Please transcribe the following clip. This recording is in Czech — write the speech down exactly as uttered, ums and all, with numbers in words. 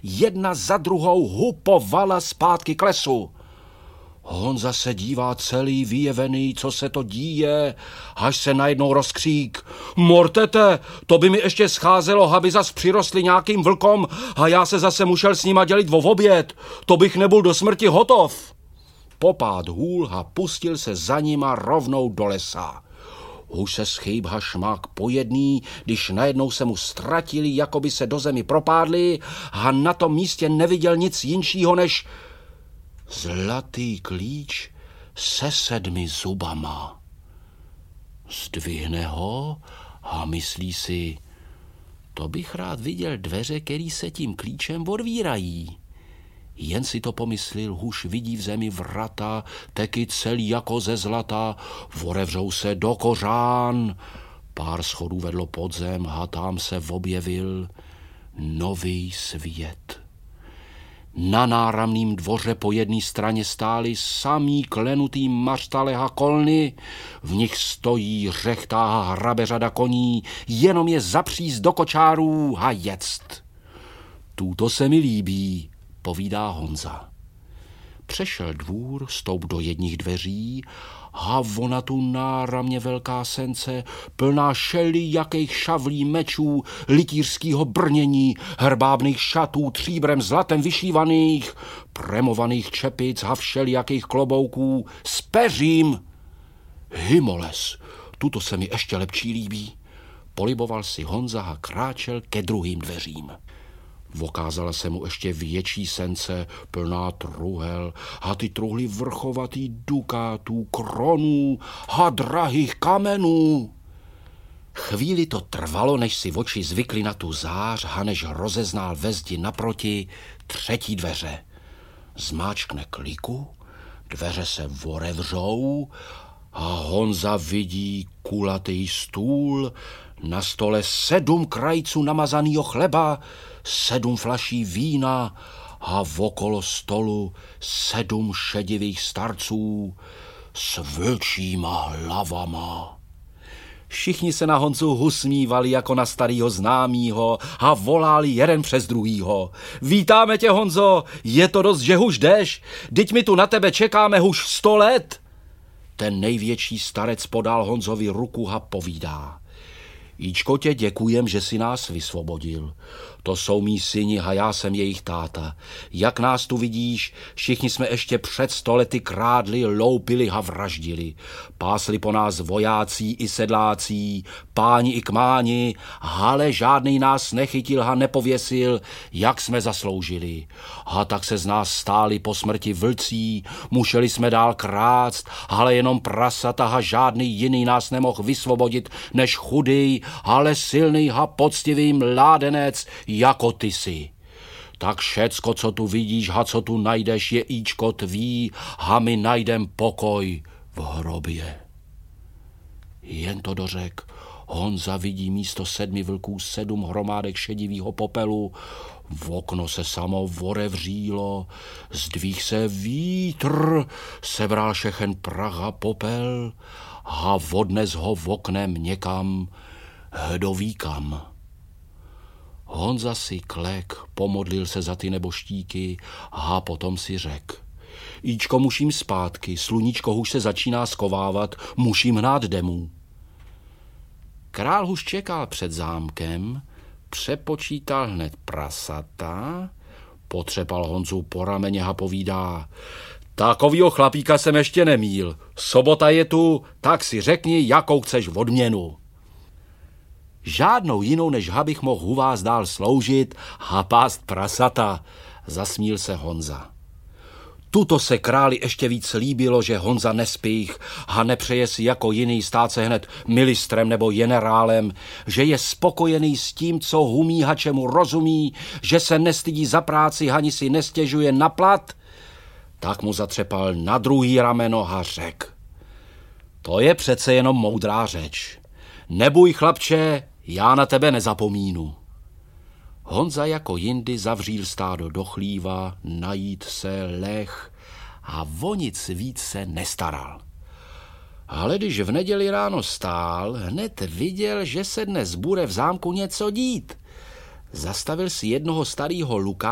jedna za druhou hupovala zpátky k lesu. Honza se dívá celý vyjevený, co se to díje, až se najednou rozkřík. Mortete, to by mi ještě scházelo, aby zas přirostli nějakým vlkom a já se zase musel s nima dělit o oběd. To bych nebyl do smrti hotov. Popád hůl a pustil se za nima rovnou do lesa. Už se schýbha šmák po jedný, když najednou se mu ztratili, jako by se do zemi propádli a na tom místě neviděl nic jinšího než zlatý klíč se sedmi zubama. Zdvihne ho a myslí si, to bych rád viděl dveře, který se tím klíčem odvírají. Jen si to pomyslil, huž vidí v zemi vrata, teky celý jako ze zlata, vorevřou se do kořán. Pár schodů vedlo pod zem a tam se objevil nový svět. Na náramným dvoře po jedné straně stály samý klenutý mařtale a kolny, v nich stojí řechtá a hrabe řada koní, jenom je zapříst do kočárů a ject. Tuto se mi líbí, povídá Honza. Přešel dvůr, stoup do jedních dveří a ona tu náramně velká sence, plná šelijakých šavlí mečů, litířskýho brnění, herbábných šatů, tříbrem zlatem vyšívaných, premovaných čepic a všelijakých klobouků s peřím. Hymoles, tuto se mi ještě lepší líbí. Poliboval si Honza a kráčel ke druhým dveřím. Vokázala se mu ještě větší sence, plná truhel a ty truhly vrchovatý dukátů, kronů a drahých kamenů. Chvíli to trvalo, než si oči zvykli na tu zář a než rozeznal ve zdi naproti třetí dveře. Zmáčkne kliku, dveře se vorevřou a Honza vidí kulatý stůl, na stole sedm krajců namazanýho chleba, sedm flaší vína a okolo stolu sedm šedivých starců s vlčíma hlavama. Všichni se na Honzu usmívali jako na starýho známýho a volali jeden přes druhýho. Vítáme tě, Honzo, je to dost, že huž jdeš, dyť my tu na tebe čekáme huž sto let. Ten největší starec podal Honzovi ruku a povídá. Jíčko, tě děkujem, že si nás vysvobodil. To jsou mí syni a já jsem jejich táta. Jak nás tu vidíš, všichni jsme ještě před stolety krádli, loupili a vraždili. Pásli po nás vojácí i sedlácí, páni i kmáni, ale žádnej nás nechytil a nepověsil, jak jsme zasloužili. A tak se z nás stáli po smrti vlcí, museli jsme dál krást, ale jenom prasata a žádný jiný nás nemohl vysvobodit, než chudý, ale silný a poctivý mládenec, jako ty jsi. Tak všecko, co tu vidíš a co tu najdeš, je íčko tvý a my najdem pokoj v hrobě. Jen to dořek, Honza vidí místo sedmi vlků sedm hromádek šedivýho popelu, v okno se samo vorevřílo, zdvih se vítr, sebral všechen prach a popel a odnes ho v oknem někam hdovíkam. Honza si klek, pomodlil se za ty neboštíky a potom si řek. Íčko, musím zpátky, sluníčko už se začíná skovávat, musím hnát demů. Král už čekal před zámkem, přepočítal hned prasata, potřepal Honzu po rameně a povídá. Takovýho chlapíka jsem ještě nemíl, sobota je tu, tak si řekni, jakou chceš odměnu. Žádnou jinou, než abych mohl u vás dál sloužit a pást prasata, zasmíl se Honza. Tuto se králi ještě víc líbilo, že Honza nespích a nepřeje si jako jiný stát se hned ministrem nebo generálem, že je spokojený s tím, co humí a čemu rozumí, že se nestydí za práci ani si nestěžuje na plat, tak mu zatřepal na druhý rameno a řekl. To je přece jenom moudrá řeč. Nebůj, chlapče, já na tebe nezapomínu. Honza jako jindy zavříl stádo do chlíva, najít se, leh a o nic víc se nestaral. Ale když v neděli ráno stál, hned viděl, že se dnes bude v zámku něco dít. Zastavil si jednoho starého luka